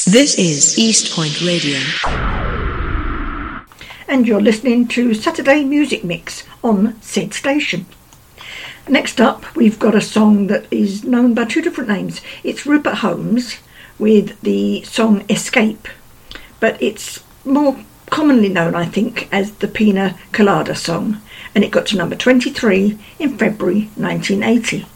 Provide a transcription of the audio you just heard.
This is East Point Radio. And you're listening to Saturday Music Mix on Said Station. Next up, we've got a song that is known by two different names. It's Rupert Holmes with the song Escape, but it's more commonly known, I think, as the Pina Colada song, and it got to number 23 in February 1980.